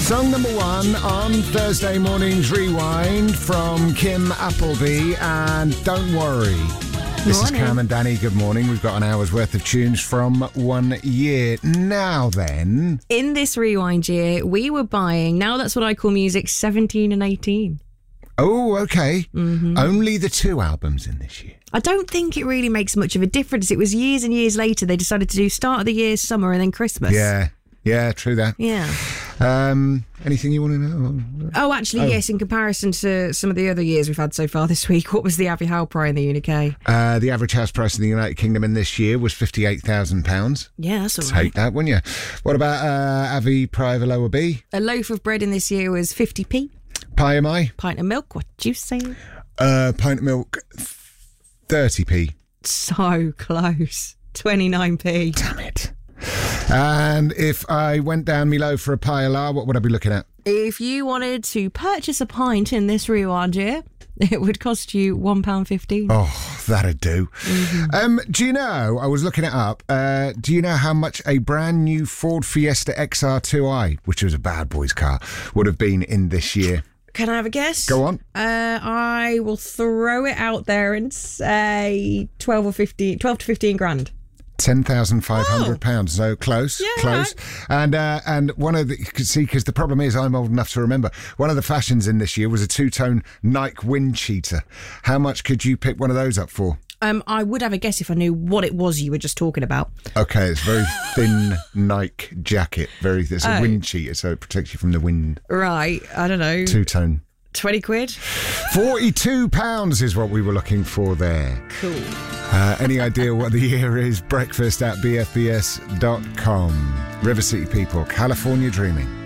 Song number 1 on Thursday morning's Rewind from Kim Appleby, and don't worry. This is Cam and Danny. Good morning. We've got an hour's worth of tunes from 1 year. Now then. In this Rewind year, we were buying, now that's what I call music, 17 and 18. Oh, okay. Mm-hmm. Only the 2 albums in this year. I don't think it really makes much of a difference. It was years and years later they decided to do start of the year, summer, and then Christmas. Yeah, true that. Yeah. Anything you want to know? Yes, in comparison to some of the other years we've had so far this week, what was the average house price in the UK? The average house price in the United Kingdom in this year was £58,000. Yeah, that's all right. Take that, wouldn't you? What about Avi Priva Lower B? A loaf of bread in this year was 50p. Pie am I? Pint of milk, what do you say? Pint of milk, 30p. So close. 29p. Damn it. And if I went down me low for a pie la, what would I be looking at? If you wanted to purchase a pint in this Rewind year, it would cost you £1.15. Oh, that'd do. Mm-hmm. Do you know, I was looking it up, do you know how much a brand new Ford Fiesta XR2i, which was a bad boy's car, would have been in this year? Can I have a guess? Go on. I will throw it out there and say 12 to 15 grand. £10,500. So close, close. Right. And one of the, because the problem is I'm old enough to remember, one of the fashions in this year was a 2-tone Nike wind cheater. How much could you pick one of those up for? I would have a guess if I knew what it was you were just talking about. Okay, it's a very thin Nike jacket. It's a wind cheater, so it protects you from the wind. Right, I don't know. 2-tone. 20 quid? £42 is what we were looking for there. Cool. Any idea what the year is? Breakfast@bfbs.com. River City people, California dreaming.